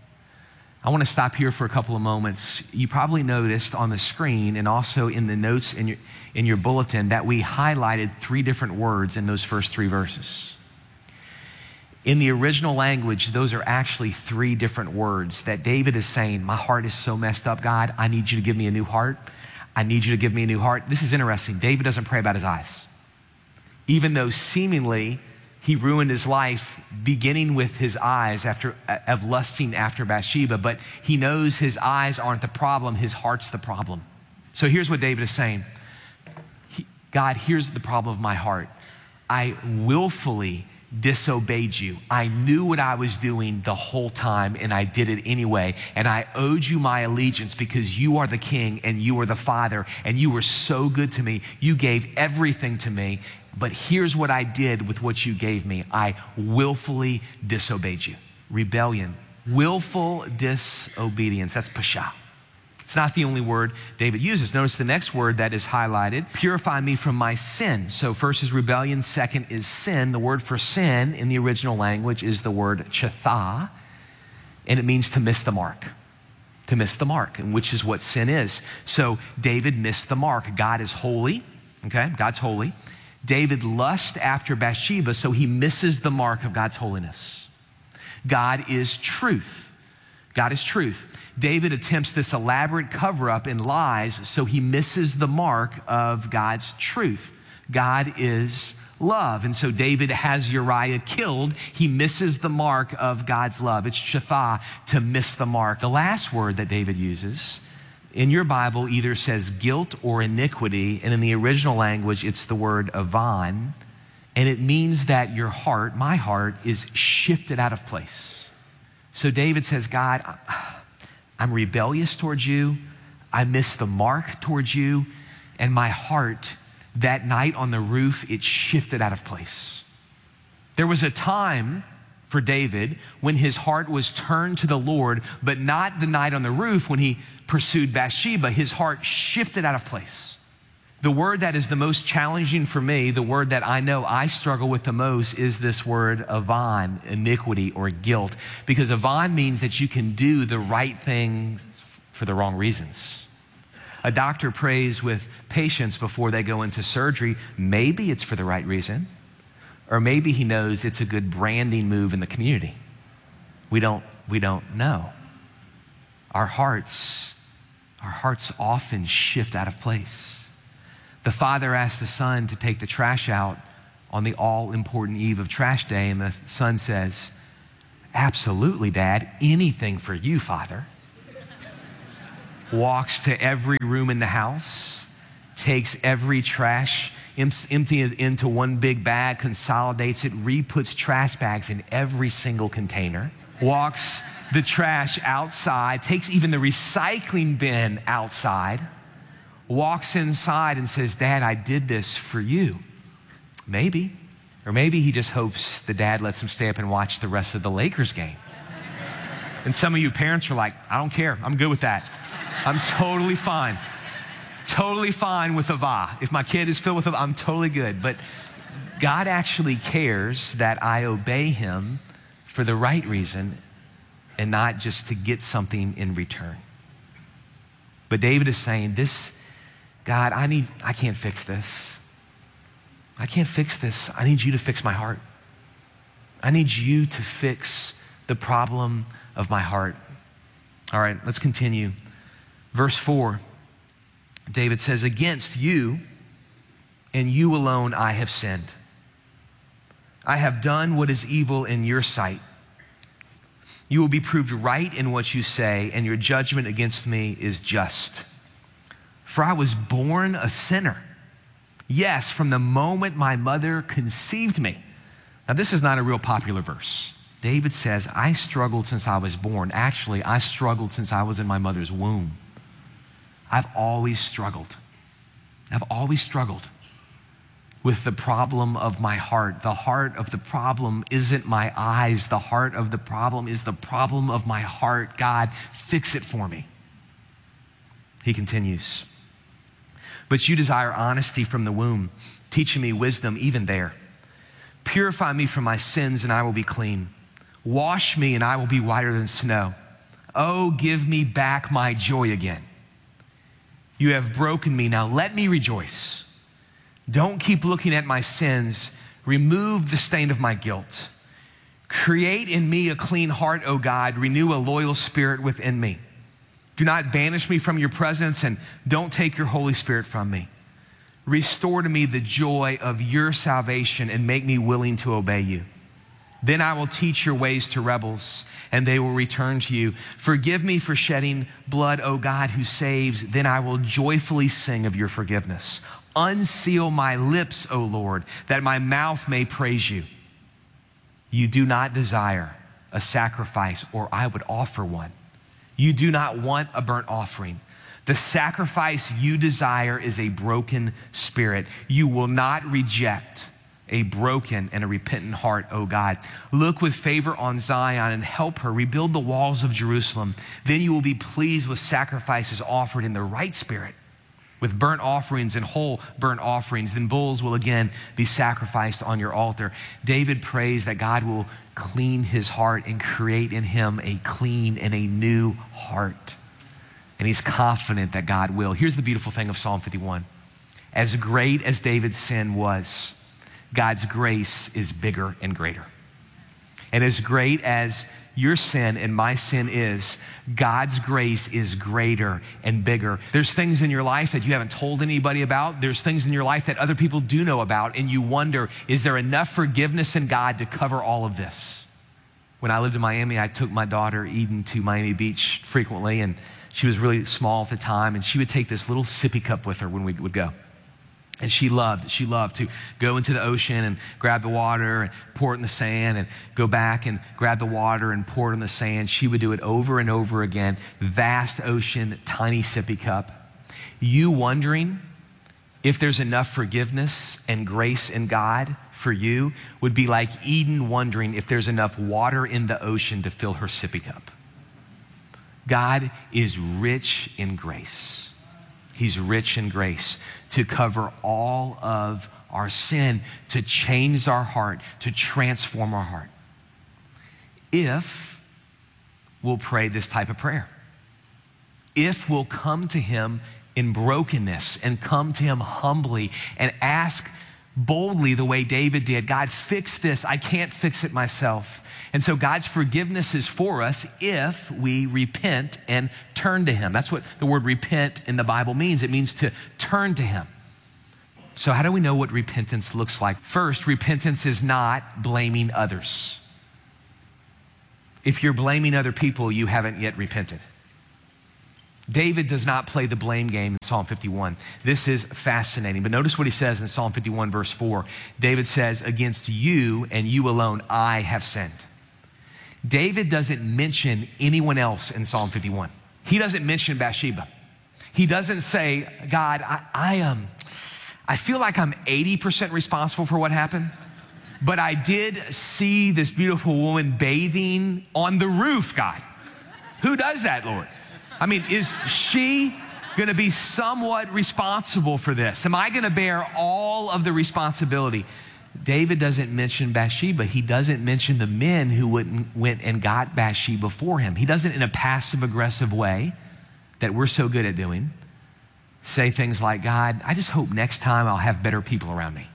I want to stop here for a couple of moments. You probably noticed on the screen and also in the notes in your bulletin that we highlighted 3 different words in those first 3 verses. In the original language, those are actually 3 different words that David is saying, my heart is so messed up, God, I need you to give me a new heart. I need you to give me a new heart. This is interesting. David doesn't pray about his eyes. Even though seemingly he ruined his life beginning with his eyes of lusting after Bathsheba, but he knows his eyes aren't the problem, his heart's the problem. So here's what David is saying. God, here's the problem of my heart. I willfully disobeyed you. I knew what I was doing the whole time and I did it anyway. And I owed you my allegiance because you are the king and you are the father and you were so good to me. You gave everything to me. But here's what I did with what you gave me. I willfully disobeyed you. Rebellion, willful disobedience. That's pasha. It's not the only word David uses. Notice the next word that is highlighted, purify me from my sin. So first is rebellion, second is sin. The word for sin in the original language is the word chatha, and it means to miss the mark. To miss the mark, and which is what sin is. So David missed the mark. God is holy, okay? God's holy. David lusts after Bathsheba, so he misses the mark of God's holiness. God is truth. God is truth. David attempts this elaborate cover-up in lies, so he misses the mark of God's truth. God is love. And so David has Uriah killed. He misses the mark of God's love. It's chatha, to miss the mark. The last word that David uses in your Bible either says guilt or iniquity, and in the original language, it's the word avan, and it means that your heart, my heart, is shifted out of place. So David says, God, I'm rebellious towards you. I missed the mark towards you. And my heart, that night on the roof, it shifted out of place. There was a time for David when his heart was turned to the Lord, but not the night on the roof when he pursued Bathsheba. His heart shifted out of place. The word that is the most challenging for me, the word that I know I struggle with the most, is this word avan, iniquity or guilt. Because avan means that you can do the right things for the wrong reasons. A doctor prays with patients before they go into surgery. Maybe it's for the right reason, Or maybe he knows it's a good branding move in the community. We don't know. Our hearts often shift out of place. The father asked the son to take the trash out on the all-important eve of trash day, and the son says, "Absolutely, Dad, anything for you, Father." Walks to every room in the house, takes every trash, empties it into one big bag, consolidates it, re-puts trash bags in every single container, walks the trash outside, takes even the recycling bin outside, walks inside and says, "Dad, I did this for you." Maybe. Or maybe he just hopes the dad lets him stay up and watch the rest of the Lakers game. And some of you parents are like, "I don't care. I'm good with that. I'm totally fine. Totally fine with Ava. If my kid is filled with Ava, I'm totally good." But God actually cares that I obey him for the right reason and not just to get something in return. But David is saying, God, I can't fix this. I can't fix this. I need you to fix my heart. I need you to fix the problem of my heart. All right, let's continue. Verse 4, David says, "Against you and you alone I have sinned. I have done what is evil in your sight. You will be proved right in what you say, and your judgment against me is just. For I was born a sinner. Yes, from the moment my mother conceived me." Now, this is not a real popular verse. David says, I struggled since I was born. Actually, I struggled since I was in my mother's womb. I've always struggled. I've always struggled with the problem of my heart. The heart of the problem isn't my eyes. The heart of the problem is the problem of my heart. God, fix it for me. He continues, "But you desire honesty from the womb, teaching me wisdom even there. Purify me from my sins and I will be clean. Wash me and I will be whiter than snow. Oh, give me back my joy again. You have broken me, now let me rejoice. Don't keep looking at my sins. Remove the stain of my guilt. Create in me a clean heart, O God. Renew a loyal spirit within me. Do not banish me from your presence and don't take your Holy Spirit from me. Restore to me the joy of your salvation and make me willing to obey you. Then I will teach your ways to rebels and they will return to you. Forgive me for shedding blood, O God, who saves. Then I will joyfully sing of your forgiveness. Unseal my lips, O Lord, that my mouth may praise you. You do not desire a sacrifice, or I would offer one. You do not want a burnt offering. The sacrifice you desire is a broken spirit. You will not reject a broken and a repentant heart, O God. Look with favor on Zion and help her rebuild the walls of Jerusalem. Then you will be pleased with sacrifices offered in the right spirit, with burnt offerings and whole burnt offerings. Then bulls will again be sacrificed on your altar. David prays that God will clean his heart and create in him a clean and a new heart. And he's confident that God will. Here's the beautiful thing of Psalm 51. As great as David's sin was, God's grace is bigger and greater. And as great as your sin and my sin is, God's grace is greater and bigger. There's things in your life that you haven't told anybody about. There's things in your life that other people do know about, and you wonder, is there enough forgiveness in God to cover all of this? When I lived in Miami, I took my daughter Eden to Miami Beach frequently, and she was really small at the time, and she would take this little sippy cup with her when we would go. And she loved to go into the ocean and grab the water and pour it in the sand and go back and grab the water and pour it in the sand. She would do it over and over again. Vast ocean, tiny sippy cup. You wondering if there's enough forgiveness and grace in God for you would be like Eden wondering if there's enough water in the ocean to fill her sippy cup. God is rich in grace. He's rich in grace to cover all of our sin, to change our heart, to transform our heart. If we'll pray this type of prayer, if we'll come to him in brokenness and come to him humbly and ask boldly the way David did. God, fix this. I can't fix it myself. And so God's forgiveness is for us if we repent and turn to him. That's what the word repent in the Bible means. It means to turn to him. So how do we know what repentance looks like? First, repentance is not blaming others. If you're blaming other people, you haven't yet repented. David does not play the blame game in Psalm 51. This is fascinating. But notice what he says in Psalm 51, verse 4. David says, against you and you alone, I have sinned. David doesn't mention anyone else in Psalm 51. He doesn't mention Bathsheba. He doesn't say, God, I feel like I'm 80% responsible for what happened, but I did see this beautiful woman bathing on the roof, God. Who does that, Lord? I mean, is she gonna be somewhat responsible for this? Am I gonna bear all of the responsibility? David doesn't mention Bathsheba. He doesn't mention the men who went and got Bathsheba for him. He doesn't, in a passive aggressive way that we're so good at doing, say things like, God, I just hope next time I'll have better people around me.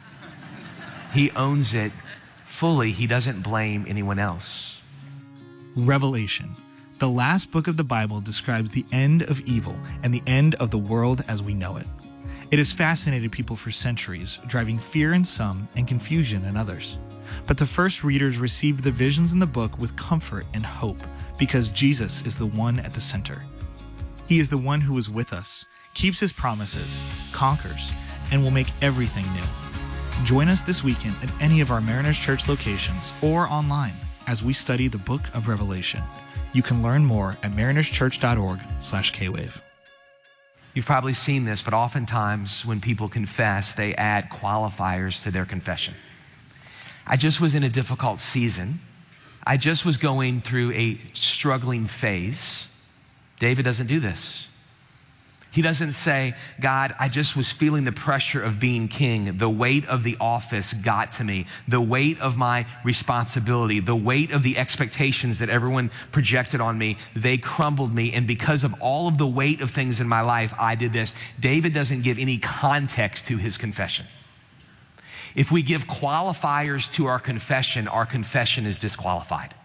He owns it fully. He doesn't blame anyone else. Revelation, the last book of the Bible, describes the end of evil and the end of the world as we know it. It has fascinated people for centuries, driving fear in some and confusion in others. But the first readers received the visions in the book with comfort and hope because Jesus is the one at the center. He is the one who is with us, keeps his promises, conquers, and will make everything new. Join us this weekend at any of our Mariners Church locations or online as we study the book of Revelation. You can learn more at marinerschurch.org/kwave. You've probably seen this, but oftentimes when people confess, they add qualifiers to their confession. I just was in a difficult season. I just was going through a struggling phase. David doesn't do this. He doesn't say, God, I just was feeling the pressure of being king. The weight of the office got to me. The weight of my responsibility, the weight of the expectations that everyone projected on me, they crumbled me. And because of all of the weight of things in my life, I did this. David doesn't give any context to his confession. If we give qualifiers to our confession is disqualified.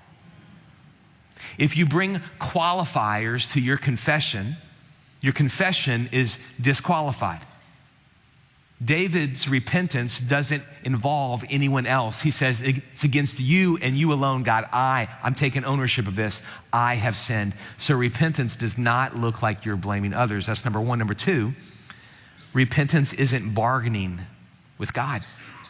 If you bring qualifiers to your confession is disqualified. David's repentance doesn't involve anyone else. He says, it's against you and you alone, God. I'm taking ownership of this. I have sinned. So repentance does not look like you're blaming others. That's number one. Number two, repentance isn't bargaining with God.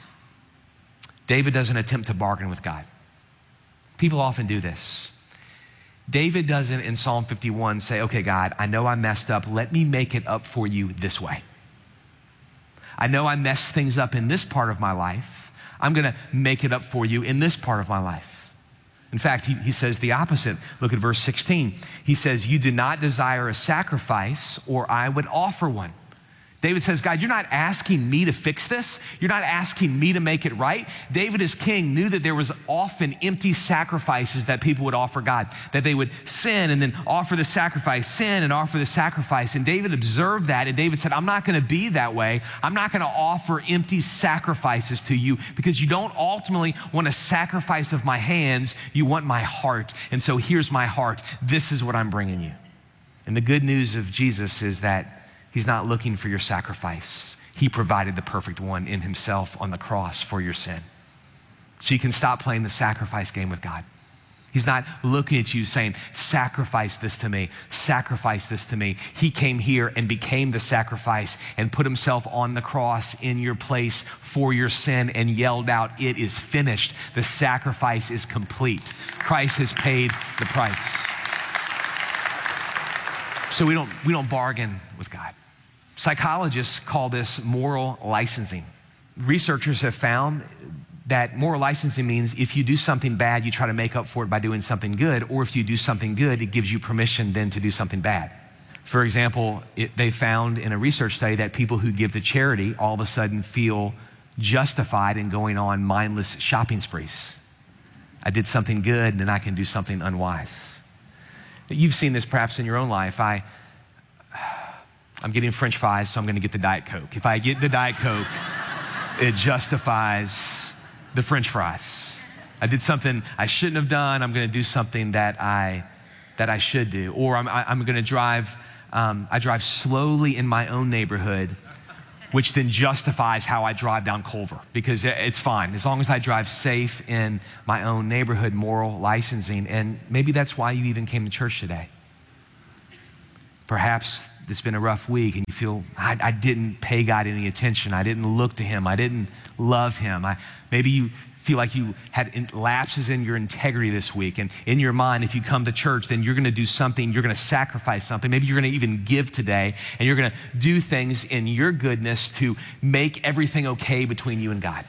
David doesn't attempt to bargain with God. People often do this. David doesn't in Psalm 51 say, okay, God, I know I messed up. Let me make it up for you this way. I know I messed things up in this part of my life. I'm gonna make it up for you in this part of my life. In fact, he says the opposite. Look at verse 16. He says, you do not desire a sacrifice or I would offer one. David says, God, you're not asking me to fix this. You're not asking me to make it right. David as king knew that there was often empty sacrifices that people would offer God, that they would sin and then offer the sacrifice, sin and offer the sacrifice. And David observed that and David said, I'm not gonna be that way. I'm not gonna offer empty sacrifices to you because you don't ultimately want a sacrifice of my hands. You want my heart. And so here's my heart. This is what I'm bringing you. And the good news of Jesus is that he's not looking for your sacrifice. He provided the perfect one in himself on the cross for your sin. So you can stop playing the sacrifice game with God. He's not looking at you saying, sacrifice this to me, sacrifice this to me. He came here and became the sacrifice and put himself on the cross in your place for your sin and yelled out, it is finished. The sacrifice is complete. Christ has paid the price. So we don't bargain with God. Psychologists call this moral licensing. Researchers have found that moral licensing means if you do something bad, you try to make up for it by doing something good, or if you do something good, it gives you permission then to do something bad. For example, they found in a research study that people who give to charity all of a sudden feel justified in going on mindless shopping sprees. I did something good, and then I can do something unwise. You've seen this perhaps in your own life. I'm getting French fries, so I'm gonna get the Diet Coke. If I get the Diet Coke, It justifies the French fries. I did something I shouldn't have done. I'm going to do something that I should do. Or I'm going to drive, I drive slowly in my own neighborhood, which then justifies how I drive down Culver, because it's fine. As long as I drive safe in my own neighborhood, moral licensing. And maybe that's why you even came to church today. Perhaps it's been a rough week and you feel, I didn't pay God any attention. I didn't look to him. I didn't love him. Maybe you feel like you had lapses in your integrity this week. And in your mind, if you come to church, then you're going to do something. You're going to sacrifice something. Maybe you're going to even give today. And you're going to do things in your goodness to make everything okay between you and God.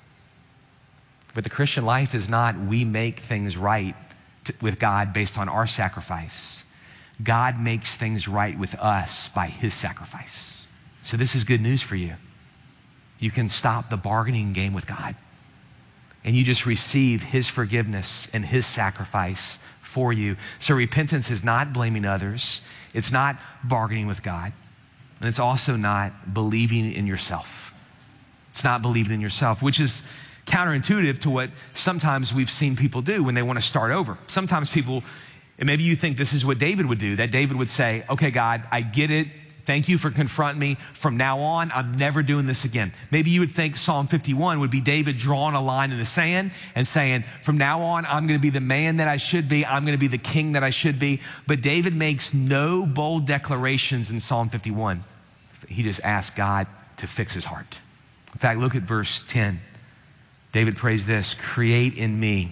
But the Christian life is not we make things right with God based on our sacrifice. God makes things right with us by his sacrifice. So this is good news for you. You can stop the bargaining game with God and you just receive his forgiveness and his sacrifice for you. So repentance is not blaming others. It's not bargaining with God. And it's also not believing in yourself. It's not believing in yourself, which is counterintuitive to what sometimes we've seen people do when they want to start over. Sometimes people, and maybe you think this is what David would do, that David would say, okay, God, I get it. Thank you for confronting me. From now on, I'm never doing this again. Maybe you would think Psalm 51 would be David drawing a line in the sand and saying, from now on, I'm going to be the man that I should be. I'm going to be the king that I should be. But David makes no bold declarations in Psalm 51. He just asks God to fix his heart. In fact, look at verse 10. David prays this, create in me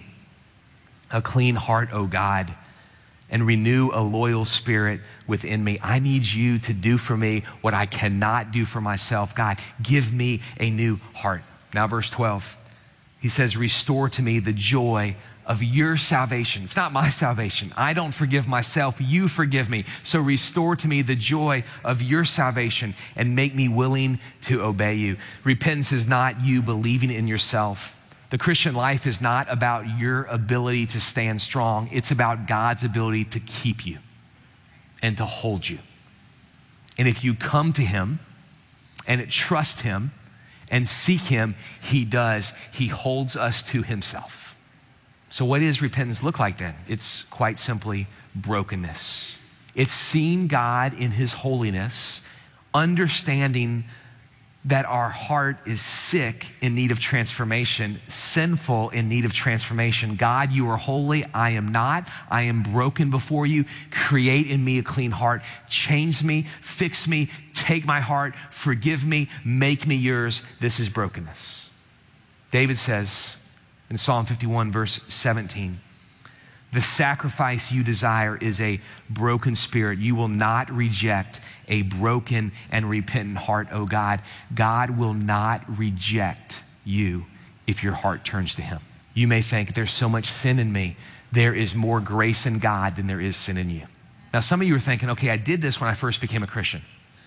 a clean heart, O God, and renew a loyal spirit within me. I need you to do for me what I cannot do for myself. God, give me a new heart. Now, verse 12, he says, restore to me the joy of your salvation. It's not my salvation. I don't forgive myself. You forgive me. So restore to me the joy of your salvation and make me willing to obey you. Repentance is not you believing in yourself. The Christian life is not about your ability to stand strong. It's about God's ability to keep you and to hold you. And if you come to him and trust him and seek him, he does. He holds us to himself. So what does repentance look like then? It's quite simply brokenness. It's seeing God in his holiness, understanding that our heart is sick, in need of transformation, sinful, in need of transformation. God, you are holy. I am not. I am broken before you. Create in me a clean heart. Change me, fix me, take my heart, forgive me, make me yours. This is brokenness. David says in Psalm 51, verse 17, the sacrifice you desire is a broken spirit. You will not reject a broken and repentant heart, oh God. God will not reject you if your heart turns to him. You may think there's so much sin in me. There is more grace in God than there is sin in you. Now, some of you are thinking, okay, I did this when I first became a Christian.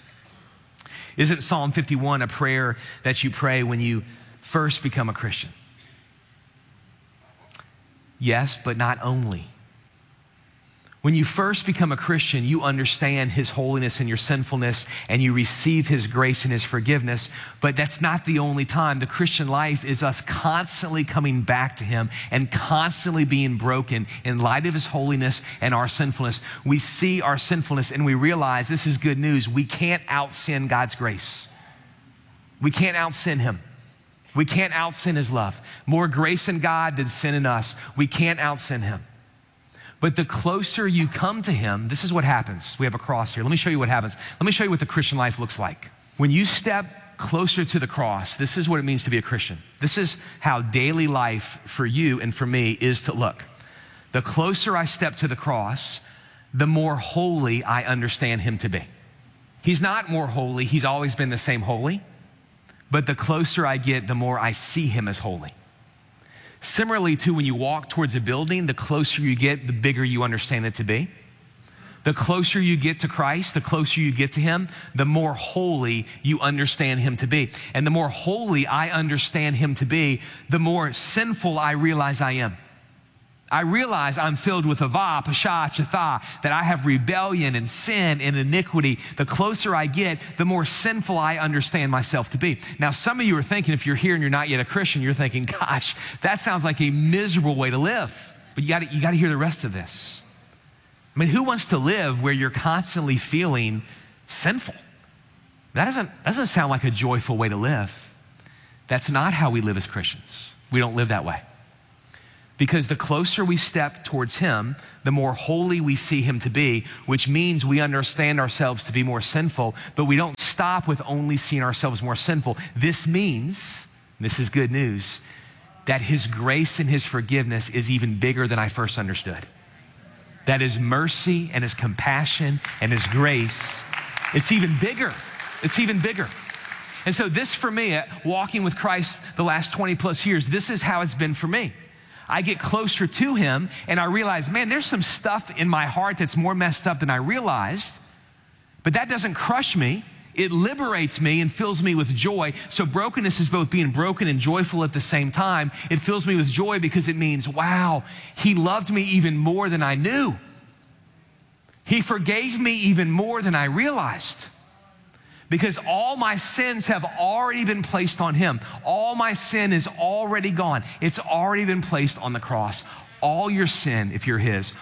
Isn't Psalm 51 a prayer that you pray when you first become a Christian? Yes, but not only. When you first become a Christian, you understand his holiness and your sinfulness, and you receive his grace and his forgiveness, but that's not the only time. The Christian life is us constantly coming back to him and constantly being broken in light of his holiness and our sinfulness. We see our sinfulness and we realize, this is good news, we can't out-sin God's grace. We can't out-sin him. We can't out-sin his love. More grace in God than sin in us. We can't out-sin him. But the closer you come to him, this is what happens. We have a cross here. Let me show you what happens. Let me show you what the Christian life looks like. When you step closer to the cross, this is what it means to be a Christian. This is how daily life for you and for me is to look. The closer I step to the cross, the more holy I understand him to be. He's not more holy. He's always been the same holy. But the closer I get, the more I see him as holy. Similarly to when you walk towards a building, the closer you get, the bigger you understand it to be. The closer you get to Christ, the closer you get to him, the more holy you understand him to be. And the more holy I understand him to be, the more sinful I realize I am. I realize I'm filled with avah, pasha, chetha, that I have rebellion and sin and iniquity. The closer I get, the more sinful I understand myself to be. Now, some of you are thinking, if you're here and you're not yet a Christian, you're thinking, gosh, that sounds like a miserable way to live. But you got to hear the rest of this. I mean, who wants to live where you're constantly feeling sinful? That doesn't sound like a joyful way to live. That's not how we live as Christians. We don't live that way. Because the closer we step towards him, the more holy we see him to be, which means we understand ourselves to be more sinful, but we don't stop with only seeing ourselves more sinful. This means, this is good news, that his grace and his forgiveness is even bigger than I first understood. That his mercy and his compassion and his grace, it's even bigger. It's even bigger. And so this for me, walking with Christ the last 20 plus years, this is how it's been for me. I get closer to him and I realize, man, there's some stuff in my heart that's more messed up than I realized, but that doesn't crush me. It liberates me and fills me with joy. So brokenness is both being broken and joyful at the same time. It fills me with joy because it means, wow, he loved me even more than I knew. He forgave me even more than I realized. Because all my sins have already been placed on him. All my sin is already gone. It's already been placed on the cross. All your sin, if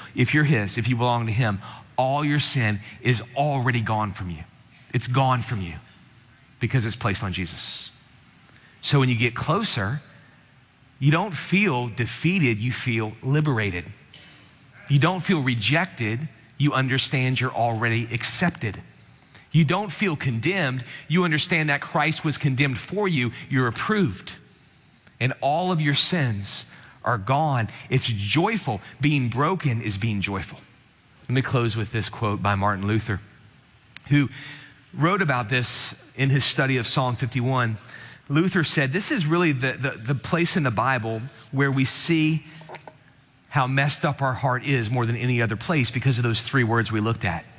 you belong to him, all your sin is already gone from you. It's gone from you because it's placed on Jesus. So when you get closer, you don't feel defeated, you feel liberated. You don't feel rejected, you understand you're already accepted. You don't feel condemned. You understand that Christ was condemned for you. You're approved. And all of your sins are gone. It's joyful. Being broken is being joyful. Let me close with this quote by Martin Luther, who wrote about this in his study of Psalm 51. Luther said, this is really the place in the Bible where we see how messed up our heart is more than any other place because of those three words we looked at.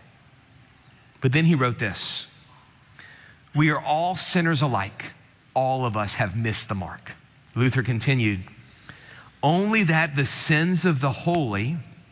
But then he wrote this: we are all sinners alike. All of us have missed the mark. Luther continued, only that the sins of the holy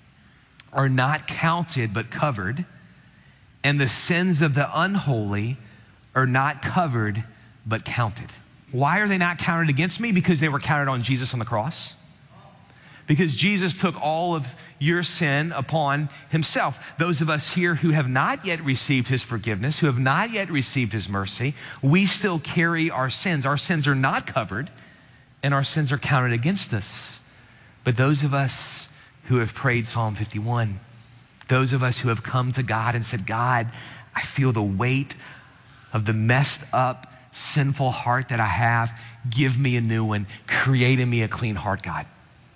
are not counted but covered, and the sins of the unholy are not covered but counted. Why are they not counted against me? Because they were counted on Jesus on the cross. Because Jesus took all of your sin upon himself. Those of us here who have not yet received his forgiveness, who have not yet received his mercy, we still carry our sins. Our sins are not covered and our sins are counted against us. But those of us who have prayed Psalm 51, those of us who have come to God and said, God, I feel the weight of the messed up, sinful heart that I have. Give me a new one. Create in me a clean heart, God.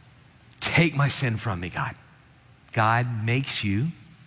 Take my sin from me, God. God makes you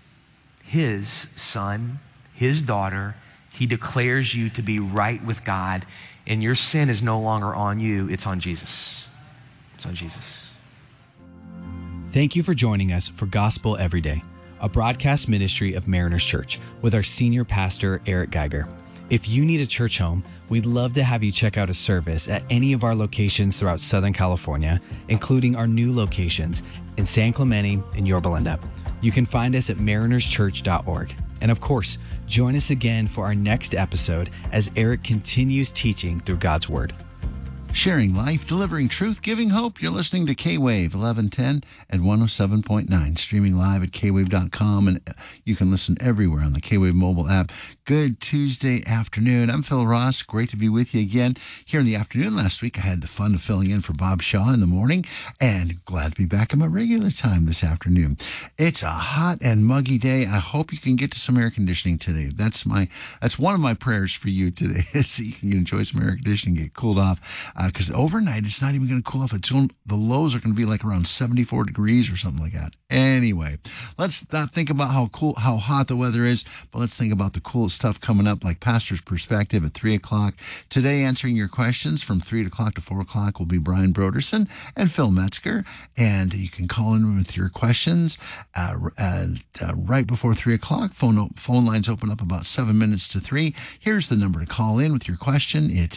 his son, his daughter. He declares you to be right with God, and your sin is no longer on you. It's on Jesus. It's on Jesus. Thank you for joining us for Gospel Every Day, a broadcast ministry of Mariners Church with our senior pastor, Eric Geiger. If you need a church home, we'd love to have you check out a service at any of our locations throughout Southern California, including our new locations in San Clemente and Yorba Linda. You can find us at marinerschurch.org. And of course, join us again for our next episode as Eric continues teaching through God's Word. Sharing life, delivering truth, giving hope. You're listening to K-Wave 1110 and 107.9, streaming live at kwave.com, and you can listen everywhere on the K-Wave mobile app. Good Tuesday afternoon. I'm Phil Ross. Great to be with you again here in the afternoon. Last week, I had the fun of filling in for Bob Shaw in the morning, and glad to be back at my regular time this afternoon. It's a hot and muggy day. I hope you can get to some air conditioning today. That's one of my prayers for you today, is that you can enjoy some air conditioning, get cooled off. Because overnight, it's not even going to cool off. The lows are going to be like around 74 degrees or something like that. Anyway, let's not think about how hot the weather is, but let's think about the stuff coming up like Pastor's Perspective at 3 o'clock. Today, answering your questions from 3 o'clock to 4 o'clock will be Brian Broderson and Phil Metzger. And you can call in with your questions right before 3 o'clock. Phone lines open up about 7 minutes to 3. Here's the number to call in with your question. It's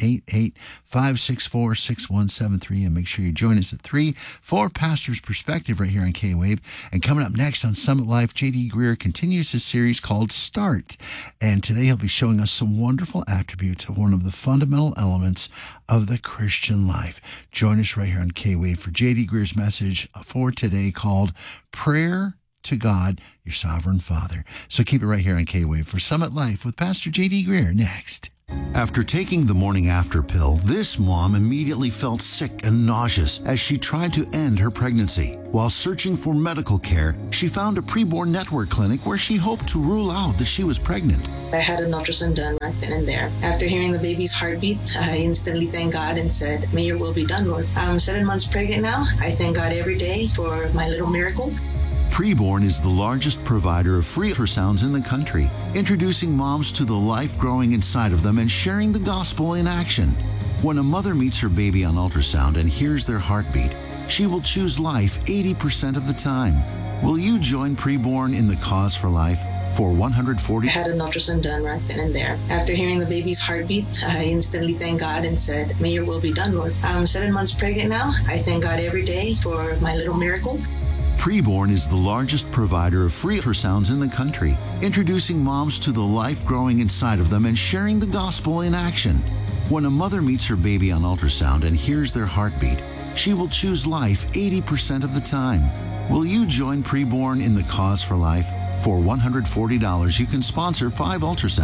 888-564-6173. And make sure you join us at 3 for Pastor's Perspective right here on K-Wave. And coming up next on Summit Life, J.D. Greear continues his series called Start. And today he'll be showing us some wonderful attributes of one of the fundamental elements of the Christian life. Join us right here on K-Wave for J.D. Greear's message for today called Prayer to God, Your Sovereign Father. So keep it right here on K-Wave for Summit Life with Pastor J.D. Greear next. After taking the morning after pill, this mom immediately felt sick and nauseous as she tried to end her pregnancy. While searching for medical care, she found a preborn network clinic where she hoped to rule out that she was pregnant. I had an ultrasound done right then and there. After hearing the baby's heartbeat, I instantly thanked God and said, "May your will be done, Lord." I'm 7 months pregnant now. I thank God every day for my little miracle. Preborn is the largest provider of free ultrasounds in the country, introducing moms to the life growing inside of them and sharing the gospel in action. When a mother meets her baby on ultrasound and hears their heartbeat, she will choose life 80% of the time. Will you join Preborn in the cause for life? For $140. I had an ultrasound done right then and there. After hearing the baby's heartbeat, I instantly thanked God and said, "May your will be done, Lord." I'm 7 months pregnant now. I thank God every day for my little miracle. Preborn is the largest provider of free ultrasounds in the country, introducing moms to the life growing inside of them and sharing the gospel in action. When a mother meets her baby on ultrasound and hears their heartbeat, she will choose life 80% of the time. Will you join Preborn in the cause for life? For $140, you can sponsor 5 ultrasounds.